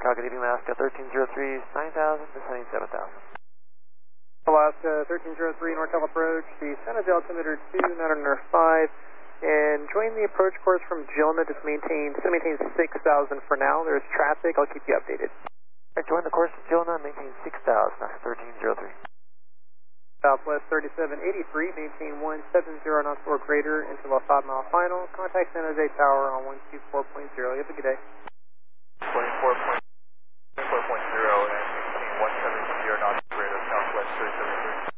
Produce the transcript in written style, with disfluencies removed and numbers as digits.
calculating Alaska 1303, 9,000, descending 7,000. Alaska 1303, Nortel approach, the San Jose altimeter 2905, and join the approach course from Gilna, just maintain 6,000 for now. There's traffic, I'll keep you updated. Alright, join the course from Gilna, maintain 6,000, 1303. Southwest 3783, maintain 170 knots or greater until a 5-mile final. Contact San Jose Tower on 124.0. You have a good day. 24.0 and maintain 170 knots or greater, Southwest 3783.